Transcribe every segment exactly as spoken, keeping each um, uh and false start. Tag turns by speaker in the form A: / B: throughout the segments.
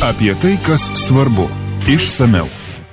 A: Apie tai, kas svarbu. Išsamiau.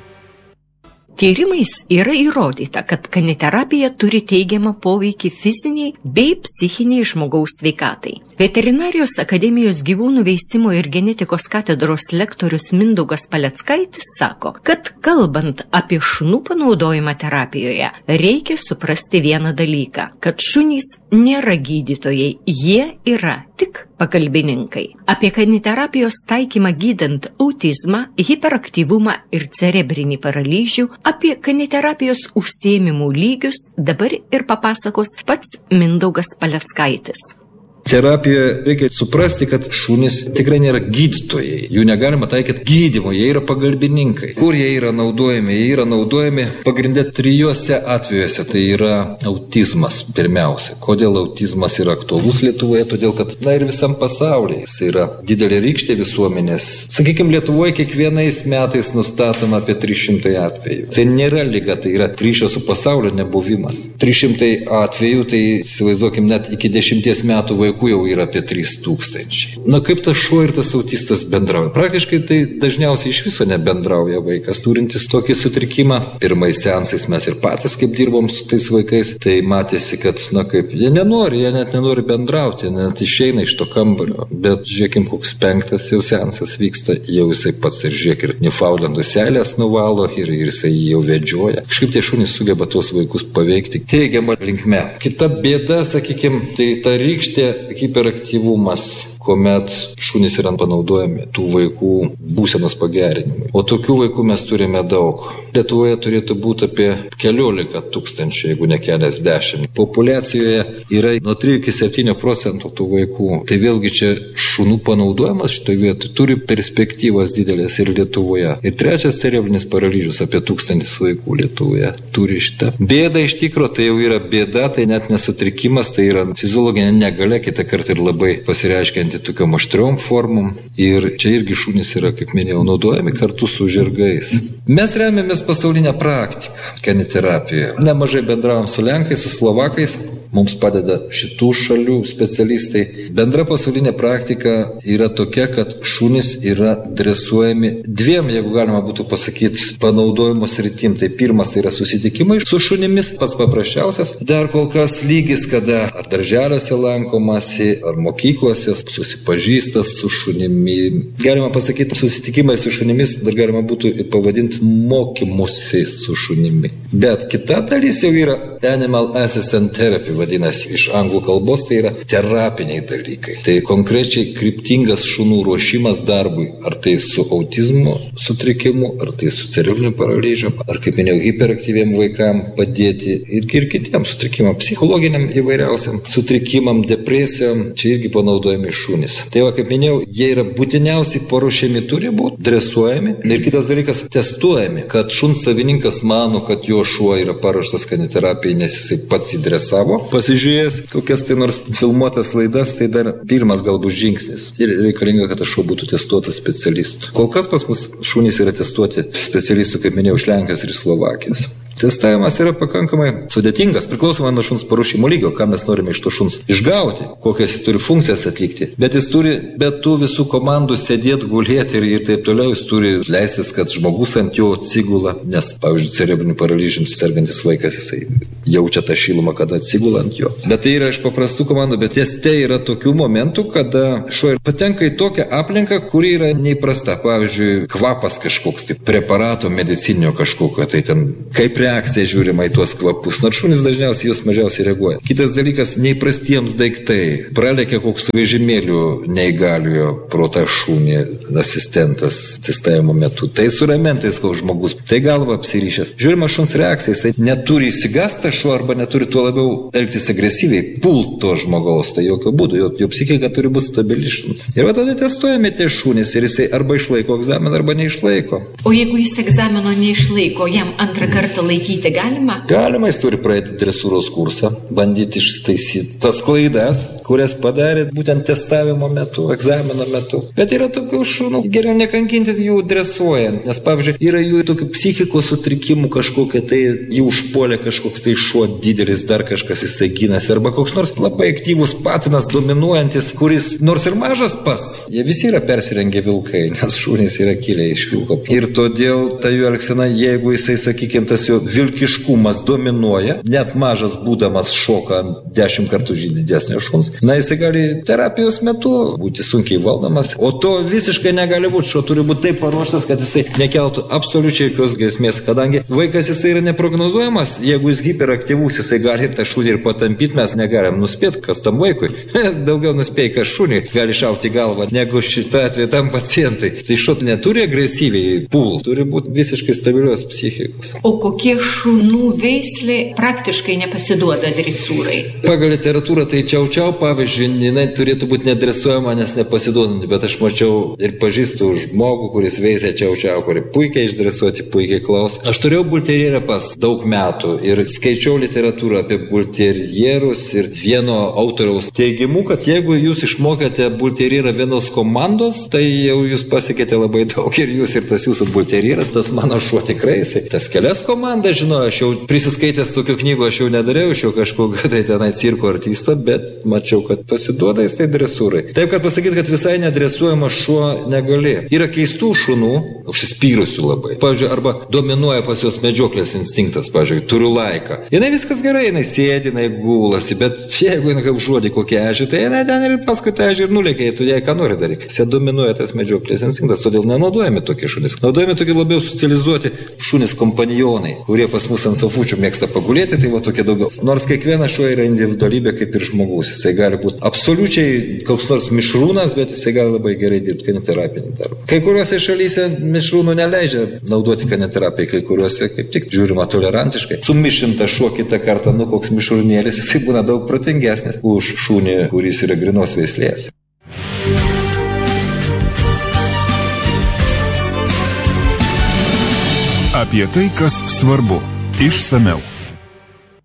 B: Tyrimais yra įrodyta, kad kaniterapija turi teigiamą poveikį fiziniai bei psichiniai žmogaus sveikatai. Veterinarijos akademijos gyvūnų veisimo ir genetikos katedros lektorius Mindaugas Paleckaitis sako, kad kalbant apie šunų panaudojimą terapijoje, reikia suprasti vieną dalyką, kad šunys nėra gydytojai, jie yra tik pagalbininkai. Apie kaniterapijos taikymą gydant autizmą, hiperaktyvumą ir cerebrinį paralyžių, apie kaniterapijos užsiėmimų lygius dabar ir papasakos pats Mindaugas Paleckaitis.
C: Terapijoje reikia suprasti, kad šunys tikrai nėra gydytojai. Jų negalima taikyti gydymo, jie yra pagalbininkai. Kur jie yra naudojami? Jie yra naudojami pagrindė trijose atvejuose. Tai yra autizmas pirmiausia. Kodėl autizmas yra aktualus Lietuvoje? Todėl, kad na ir visam pasaulyje jis yra didelė rykštė visuomenės. Sakykime, Lietuvoje kiekvienais metais nustatoma apie trys šimtai atvejų. Tai nėra liga, tai yra ryšio su pasaulio nebuvimas. trys šimtai atvejų, tai įsivaizduokim, net iki dešimties metų vaikų jau yra apie trys tūkstančiai. Na kaip tas šuo ir tas autistas bendrauja? Praktiškai tai dažniausiai iš viso nebendrauja vaikas, turintis tokį sutrikimą. Pirmais seansais mes ir patys, kaip dirbom su tais vaikais, tai matėsi, kad, na kaip, jie nenori, jie net nenori bendrauti, jie net išeina iš to kambario. Bet žiūrėkim, koks penktas jau seansas vyksta, jau jisai pats ir žiūrėk, ir Newfoundlandų seilės nuvalo, ir, ir jisai jau vedžioja. Kažkaip tie šunys sugeba tuos vaikus paveikti teigiamą linkme. Kita bėda, sakykim, tai ta rykštė hiperaktyvumas, kuomet šunys yra panaudojami tų vaikų būsenos pagerinimui. O tokių vaikų mes turime daug. Lietuvoje turėtų būti apie keliolika tūkstančių, jeigu ne keliasdešimt. Populiacijoje yra nuo trijų iki septynių procentų tų vaikų. Tai vėlgi čia šunų panaudojimas šitoje vietoje turi perspektyvas didelės ir Lietuvoje. Ir trečias cerebrinis paralyžius, apie tūkstantis vaikų Lietuvoje turi šitą. Bėda iš tikro, tai jau yra bėda, tai net nesutrikimas, tai yra fiziologinė negalia, kitą kartą ir labai pasireiškianti tokiom aštriom formom. Ir čia irgi šunys yra, kaip minėjau, naudojami kartu su žirgais. Mes remiamės pasaulinę praktiką kaniterapijoje. Nemažai bendravom su Lenkais, su Slovakais. Mums padeda šitų šalių specialistai. Bendra pasaulinė praktika yra tokia, kad šunys yra dresuojami dviem, jeigu galima būtų pasakyti, panaudojimo sritim. Tai pirmas tai yra susitikimai su šunimis, pats paprasčiausias. Dar kol kas lygis, kada ar darželiuose lankomasi, ar mokyklose susipažįstas su šunimi. Galima pasakyti, susitikimai su šunimis dar galima būtų ir pavadinti mokymusi su šunimi. Bet kita dalis jau yra Animal Assistant Therapy, vadinasi, iš anglų kalbos, tai yra terapiniai dalykai. Tai konkrečiai kryptingas šunų ruošimas darbui, ar tai su autizmo sutrikimu, ar tai su cerebriniu paralyžiu, ar, kaip minėjau, hiperaktyviem vaikam padėti ir, ir kitiem sutrikimam, psichologiniam įvairiausiam sutrikimam, depresijom, čia irgi panaudojami šunys. Tai va, kaip minėjau, jie yra būtiniausiai paruošiami, turi būti dresuojami ir kitas dalykas testuojami, kad šuns savininkas mano, kad jo šuo yra paruoštas kaniterapijai, nes jisai pats įdresavo. Pasižiūrėjęs kokias tai nors filmuotas laidas, tai dar pirmas galbūt žingsnis. Ir reikalinga, kad tas šuo būtų testuotas specialistų. Kol kas pas mus šunys yra testuoti specialistų, kaip minėjau, iš Lenkijos ir Slovakijos. Testavimas yra pakankamai sudėtingas, priklausomai nuo šuns paruošimo lygio, ką mes norime iš to šuns išgauti, kokias jis turi funkcijas atlikti. Bet jis turi be tų visų komandų sėdėti, gulėti ir, ir taip toliau. Jis turi leistis, kad žmogus ant jo atsigula, nes, pavyzdžiui, cerebriniu paralyžium sergantis vaikas, jisai jaučia tą šilumą, kada atsigula ant jo. Bet tai yra iš paprastų komandų, bet teste yra tokių momentų, kada šuo patenka į tokią aplinką, kuri yra neįprasta. Pavyzdžiui, kvapas kažkoks, tai preparato medicinio kažkokio, tai ten kaip reakcija žiūrima į tuos kvapus, nors šunys dažniausiai jos mažiausiai reaguoja. Kitas dalykas, neįprastiems daiktai. Pralekia koks su vežimėliu neįgaliojo pro tą šunį asistentas testavimo metu. Tai su ramentais koks žmogus, tai galva apsiryšęs. Žiūrima šuns reakcija, jisai neturi įsigąsta šuo arba neturi tuo labiau elgtis agresyviai, pult to žmogaus, tai jokio būdo, jo, jo psichika turi būti stabili šuns. Ir va tada testuojame tie šunys ir jisai arba išlaiko egzaminą, arba neišlaiko.
B: O jeigu jis egzamino neišlaiko, jam antrą kartą laikyti išlaikyti galima?
C: Galima, jis turi praeiti dresūros kursą, bandyti ištaisyti tas klaidas, kurias padarė būtent testavimo metu, egzamino metu. Bet yra tokių šunų, geriau nekankinti jų dresuojant, nes, pavyzdžiui, yra jų tokių psichikos sutrikimų kažkokie, tai jų užpuolė kažkoks tai šuo didelis, dar kažkas jisai gynasi, arba koks nors labai aktyvus patinas, dominuojantis, kuris nors ir mažas pats, jie visi yra persirengę vilkai, nes šunys yra kilę iš vilko. Ir todėl ta jų elgsena, jeigu jisai, sakykime, tas jo vilkiškumas dominuoja, net mažas būdamas šoka dešimt kartų didesnio šuns, na, jisai gali terapijos metu būti sunkiai valdomas, o to visiškai negali būti. Šuo turi būti taip paruoštas, kad jisai nekeltų absoliučiai jokios grėsmės, kadangi vaikas jisai yra neprognozuojamas, jeigu jis hiperaktyvus, jisai gali tą šunį ir patampyti, mes negalim nuspėti, kas tam vaikui. Daugiau nuspėj, kas šunį gali šauti galvą, negu šitą atveju tam pacientui. Tai šuo neturi agresyviai pult, turi būti visiškai stabilios psichikos.
B: O kokie šunų veislė praktiškai nepasiduoda dresūrai?
C: Pagal literatūrą tai čiau-čiau, pavyzdžiui, jinai turėtų būti nedresuojama, nes nepasiduodanti, bet aš mačiau ir pažįstu žmogų, kuris veisė čiau-čiau, kuri puikiai išdresuoti, puikiai klaus. Aš turėjau bulterjerą pas daug metų ir skaičiau literatūrą apie bulterjerus ir vieno autoriaus teigimu, kad jeigu jūs išmokėte bulterjerą vienos komandos, tai jau jūs pasiekėte labai daug ir jūs ir tas jūsų bulterjeras, tas mano šuo tikrai, jisai tas kelias komandas žinojo, aš jau prisiskaitęs tokių knygų, aš jau nedariau iš jo kažkokio tai tenai cirko artisto, bet mačiau, kad pasiduoda jis tai dresūrai. Taip, kad pasakyti, kad visai nedresuojamas šuo negali. Yra keistų šunų, užsispyrusių labai. Pavyzdžiui, arba dominuoja pas jos medžioklės instinktas, pavyzdžiui, turiu laiką. Jinai viskas gerai, jinai sėdi, jinai gulasi, bet jeigu jinai kaip žodį kokią ežį, tai jinai ten ir paskui tą ežį ir nulėkia, tu jai ką nori daryk. Jis dominuoja tas medžioklės instinktas, todėl nenaudojami tokie šunys. Naudojami tokie labiau socializuoti šunys kompanionai, kurie pas mus ant sofučių mėgsta pagulėti, tai va tokie daugiau. Nors kiekvienas šuo yra individualybė kaip ir žmogus. Jisai gali būti absoliučiai koks nors mišrūnas, bet jisai gali labai gerai dirbti kaniterapinį darbą. Kai kuriuose šalyse mišrūnų neleidžia naudoti kaniterapiją, kai kuriuose kaip tik žiūrima tolerantiškai. Sumišinta šuo kitą kartą, nu koks mišrūnėlis, jisai būna daug protingesnis už šunį, kuris yra grinos veislės.
A: Apie tai, kas svarbu, išsameu.